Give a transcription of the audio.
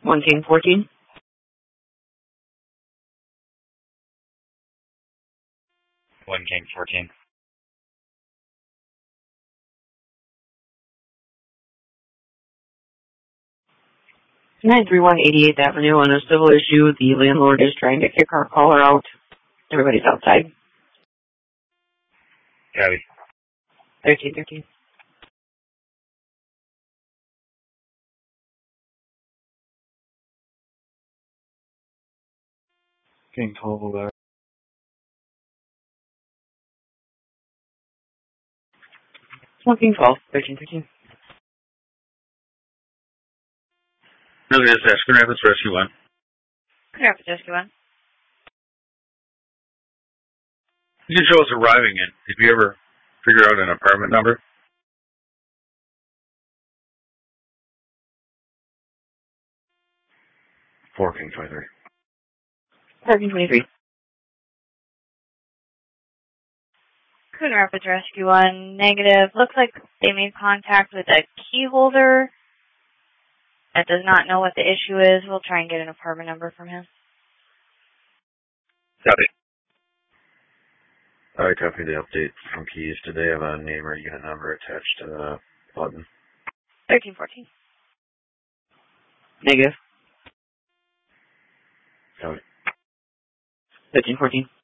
1 King 14. 1 King 14. 931 88th Avenue on a civil issue. The landlord is trying to kick our caller out. Everybody's outside. Copy. 1313. King 12 over. 1 King 12. 1313. No, yes, that's Grand Rapids Rescue 1. Grand Rapids Rescue 1. You can show us arriving in. Did you ever figure out an apartment number? 4 King 23. 1323. Grand Rapids Rescue 1. Negative. Looks like they made contact with a key holder that does not know what the issue is. We'll try and get an apartment number from him. Copy. I copy the update from Keys today. I have a name or unit number attached to the button. 1314. Negative. Copy. 1314.